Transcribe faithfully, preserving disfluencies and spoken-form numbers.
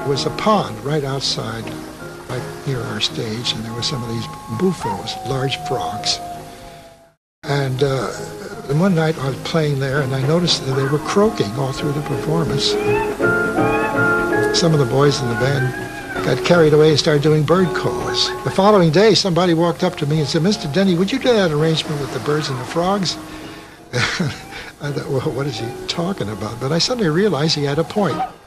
There was a pond right outside, right near our stage, and there were some of these buffos, large frogs. And, uh, and one night I was playing there, and I noticed that they were croaking all through the performance. Some of the boys in the band got carried away and started doing bird calls. The following day, somebody walked up to me and said, "Mister Denny, would you do that arrangement with the birds and the frogs?" I thought, well, what is he talking about? But I suddenly realized he had a point.